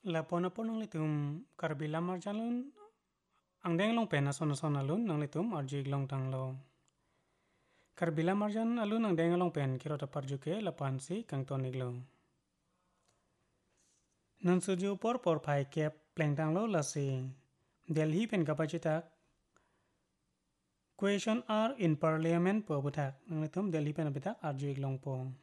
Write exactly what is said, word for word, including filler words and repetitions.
Lapon apon nang litum karbila marjalun ang deng long pena sona sona lun nang litum arjig long tang lo. Karbila marjan alun ang deng long pen kiro tapar juke lapan si kang tonig lo. Nun suju por por pai kep pleng tang lo lasi. Delhi pen kapacitak question are in parliament po butak nang litum Delhi pen abitak arjig long po.